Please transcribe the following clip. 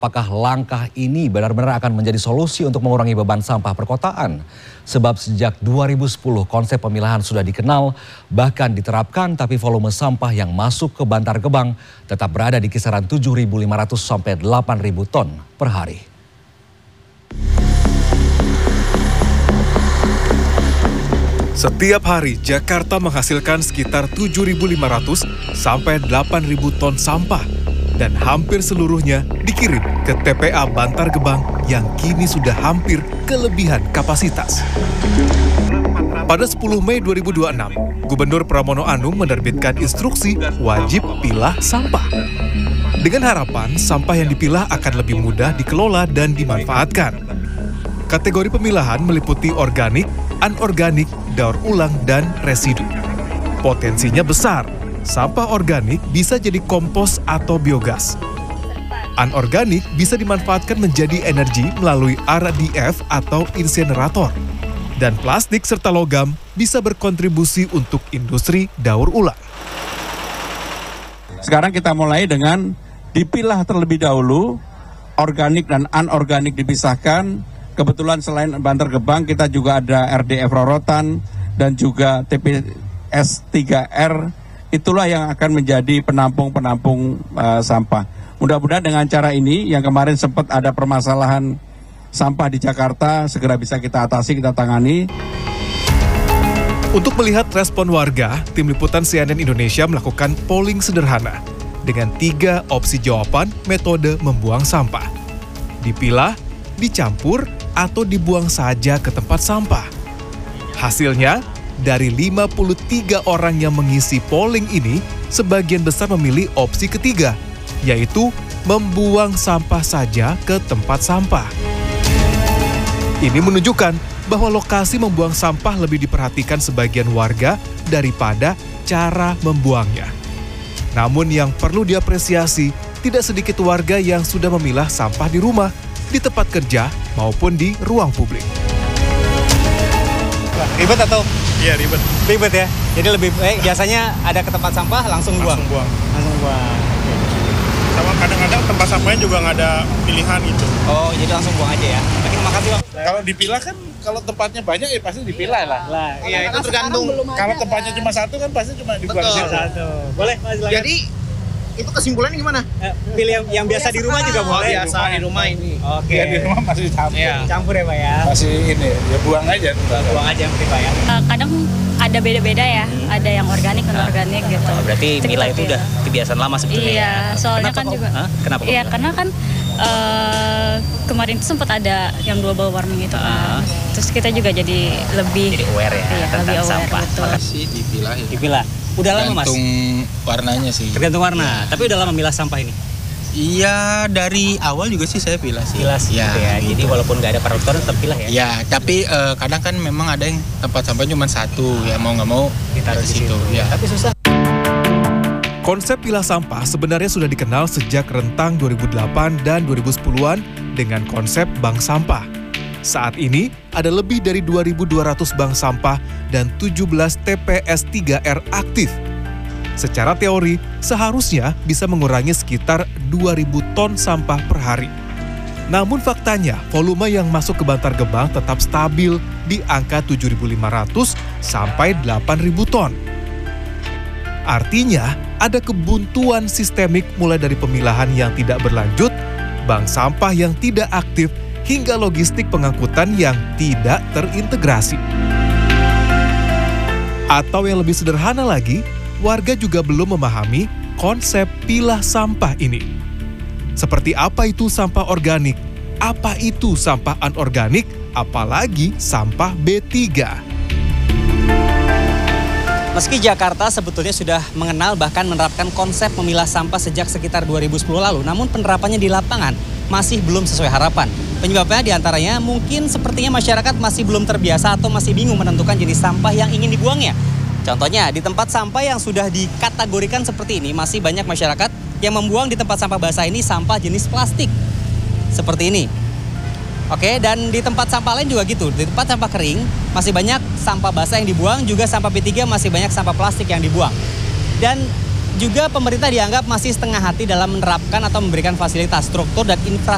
Apakah langkah ini benar-benar akan menjadi solusi untuk mengurangi beban sampah perkotaan? Sebab sejak 2010 konsep pemilahan sudah dikenal, bahkan diterapkan, tapi volume sampah yang masuk ke Bantar Gebang tetap berada di kisaran 7.500 sampai 8.000 ton per hari. Setiap hari Jakarta menghasilkan sekitar 7.500 sampai 8.000 ton sampah. Dan hampir seluruhnya dikirim ke TPA Bantar Gebang yang kini sudah hampir kelebihan kapasitas. Pada 10 Mei 2026, Gubernur Pramono Anung menerbitkan instruksi wajib pilah sampah. Dengan harapan sampah yang dipilah akan lebih mudah dikelola dan dimanfaatkan. Kategori pemilahan meliputi organik, anorganik, daur ulang, dan residu. Potensinya besar. Sampah organik bisa jadi kompos atau biogas. Anorganik bisa dimanfaatkan menjadi energi melalui RDF atau insinerator. Dan plastik serta logam bisa berkontribusi untuk industri daur ulang. Sekarang kita mulai dengan dipilah terlebih dahulu, organik dan anorganik dipisahkan. Kebetulan selain Bantar Gebang kita juga ada RDF Rorotan dan juga TPS 3R. Itulah yang akan menjadi penampung sampah. Mudah-mudahan dengan cara ini yang kemarin sempat ada permasalahan sampah di Jakarta segera bisa kita atasi, kita tangani. Untuk melihat respon warga, tim liputan CNN Indonesia melakukan polling sederhana dengan 3 opsi jawaban metode membuang sampah. Dipilah, dicampur, atau dibuang saja ke tempat sampah. Hasilnya, dari 53 orang yang mengisi polling ini, sebagian besar memilih opsi ketiga, yaitu membuang sampah saja ke tempat sampah. Ini menunjukkan bahwa lokasi membuang sampah lebih diperhatikan sebagian warga daripada cara membuangnya. Namun yang perlu diapresiasi, tidak sedikit warga yang sudah memilah sampah di rumah, di tempat kerja, maupun di ruang publik. Ribet atau? Iya, ribet. Ribet ya? Jadi lebih baik biasanya ada ke tempat sampah langsung buang? Langsung buang. Sama kadang-kadang tempat sampahnya juga nggak ada pilihan gitu. Oh, jadi langsung buang aja ya? Oke, terima kasih Bang. Kalau dipilah kan, kalau tempatnya banyak ya pasti dipilah lah. Iya, itu tergantung. Kalau tempatnya cuma satu kan pasti cuma dibuang Satu. Boleh, Mas, silakan. Jadi, itu kesimpulannya gimana? Pilih yang biasa di rumah juga boleh? Biasa di rumah ini. Oke. Ya, di rumah masih campur. Iya. Campur ya Pak ya? Masih ini, ya buang aja. Buang aja mungkin Pak ya? Kadang ada beda-beda ya, ada yang organik, non-organik gitu. Berarti milah itu udah kebiasaan lama sebetulnya. Iya, soalnya kan juga. Kenapa? Iya, karena kan kemarin itu sempat ada yang global warming itu kan. Terus kita juga jadi lebih aware ya, iya, tentang lebih aware, sampah. betul. Masih dipilah ya. Dipilah. Udah lama Mas? Tergantung warnanya sih. Tergantung warna, tapi udah lama milah sampah ini? Iya, dari awal juga sih saya pilah sih. Pilah sih ya, gitu ya. gitu. Jadi walaupun nggak ada peraturan tetap pilah ya? Ya, tapi kadang kan memang ada yang tempat sampah cuma satu, ya mau nggak mau Ditaruh di situ. Ya. Tapi susah. Konsep pilah sampah sebenarnya sudah dikenal sejak rentang 2008 dan 2010-an dengan konsep bank sampah. Saat ini ada lebih dari 2.200 bank sampah dan 17 TPS 3R aktif. Secara teori, seharusnya bisa mengurangi sekitar 2.000 ton sampah per hari. Namun faktanya, volume yang masuk ke Bantar Gebang tetap stabil di angka 7.500 sampai 8.000 ton. Artinya, ada kebuntuan sistemik mulai dari pemilahan yang tidak berlanjut, bank sampah yang tidak aktif, hingga logistik pengangkutan yang tidak terintegrasi. Atau yang lebih sederhana lagi, warga juga belum memahami konsep pilah sampah ini. Seperti apa itu sampah organik? Apa itu sampah anorganik? Apalagi sampah B3? Meski Jakarta sebetulnya sudah mengenal bahkan menerapkan konsep memilah sampah sejak sekitar 2010 lalu, namun penerapannya di lapangan masih belum sesuai harapan. Penyebabnya diantaranya mungkin sepertinya masyarakat masih belum terbiasa atau masih bingung menentukan jenis sampah yang ingin dibuangnya. Contohnya, di tempat sampah yang sudah dikategorikan seperti ini, masih banyak masyarakat yang membuang di tempat sampah basah ini sampah jenis plastik. Seperti ini. Oke, dan di tempat sampah lain juga gitu. Di tempat sampah kering, masih banyak sampah basah yang dibuang, juga sampah P3 masih banyak sampah plastik yang dibuang. Dan juga pemerintah dianggap masih setengah hati dalam menerapkan atau memberikan fasilitas, struktur, dan infrastruktur